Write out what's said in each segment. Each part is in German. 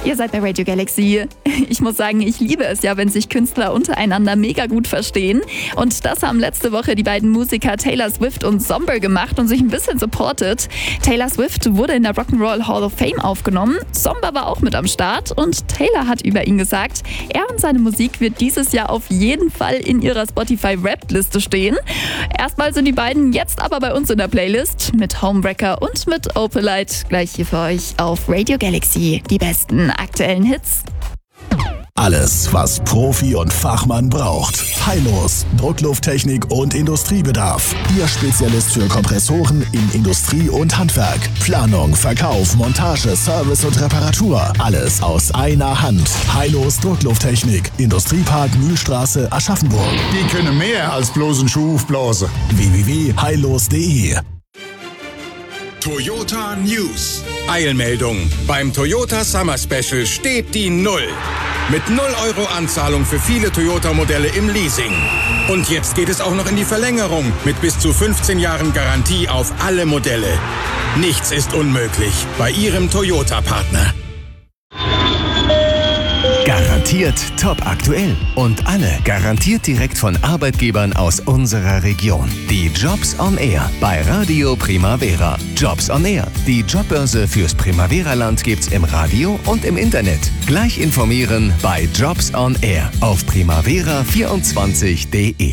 Ihr seid bei Radio Galaxy. Ich muss sagen, ich liebe es ja, wenn sich Künstler untereinander mega gut verstehen. Und das haben letzte Woche die beiden Musiker Taylor Swift und Zomber gemacht und sich ein bisschen supportet. Taylor Swift wurde in der Rock'n'Roll Hall of Fame aufgenommen. Zomber war auch mit am Start und Taylor hat über ihn gesagt, er und seine Musik wird dieses Jahr auf jeden Fall in ihrer Spotify-Rap-Liste stehen. Erstmal sind die beiden jetzt aber bei uns in der Playlist mit Homewrecker und mit Opalite. Gleich hier für euch auf Radio Galaxy. Die besten aktuellen Hits. Alles, was Profi und Fachmann braucht. Heilos, Drucklufttechnik und Industriebedarf. Ihr Spezialist für Kompressoren in Industrie und Handwerk. Planung, Verkauf, Montage, Service und Reparatur. Alles aus einer Hand. Heilos Drucklufttechnik. Industriepark Mühlstraße, Aschaffenburg. Die können mehr als bloßen Schuh aufblasen. www.heilos.de. Toyota News. Eilmeldung. Beim Toyota Summer Special steht die Null. Mit 0 Euro Anzahlung für viele Toyota-Modelle im Leasing. Und jetzt geht es auch noch in die Verlängerung mit bis zu 15 Jahren Garantie auf alle Modelle. Nichts ist unmöglich bei Ihrem Toyota-Partner. Garantiert top aktuell und alle garantiert direkt von Arbeitgebern aus unserer Region. Die Jobs on Air bei Radio Primavera. Jobs on Air. Die Jobbörse fürs Primavera-Land gibt's im Radio und im Internet. Gleich informieren bei Jobs on Air auf primavera24.de.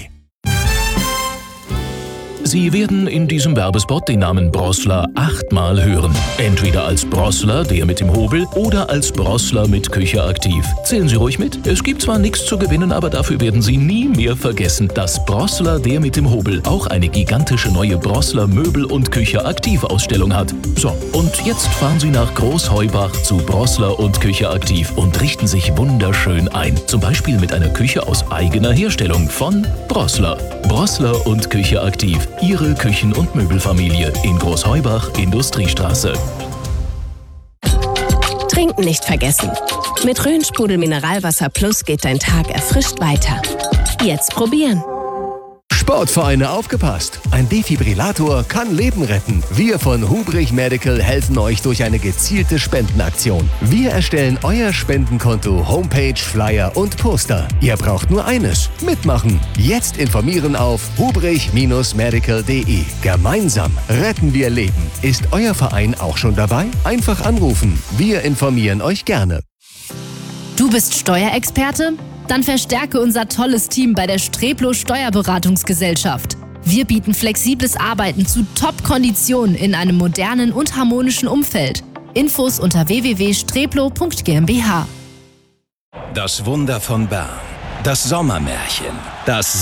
Sie werden in diesem Werbespot den Namen Brossler 8-mal hören. Entweder als Brossler, der mit dem Hobel, oder als Brossler mit Küche aktiv. Zählen Sie ruhig mit. Es gibt zwar nichts zu gewinnen, aber dafür werden Sie nie mehr vergessen, dass Brossler, der mit dem Hobel, auch eine gigantische neue Brossler Möbel- und Küche aktiv Ausstellung hat. So, und jetzt fahren Sie nach Großheubach zu Brossler und Küche aktiv und richten sich wunderschön ein. Zum Beispiel mit einer Küche aus eigener Herstellung von Brossler. Brossler und Küche aktiv. Ihre Küchen- und Möbelfamilie in Großheubach, Industriestraße. Trinken nicht vergessen. Mit Rhön-Sprudel Mineralwasser Plus geht dein Tag erfrischt weiter. Jetzt probieren. Sportvereine aufgepasst! Ein Defibrillator kann Leben retten. Wir von Hubrich Medical helfen euch durch eine gezielte Spendenaktion. Wir erstellen euer Spendenkonto, Homepage, Flyer und Poster. Ihr braucht nur eines: mitmachen. Jetzt informieren auf hubrich-medical.de. Gemeinsam retten wir Leben. Ist euer Verein auch schon dabei? Einfach anrufen. Wir informieren euch gerne. Du bist Steuerexperte? Dann verstärke unser tolles Team bei der Streplo Steuerberatungsgesellschaft. Wir bieten flexibles Arbeiten zu Top-Konditionen in einem modernen und harmonischen Umfeld. Infos unter www.streplo.gmbH. Das Wunder von Bern. Das Sommermärchen. Das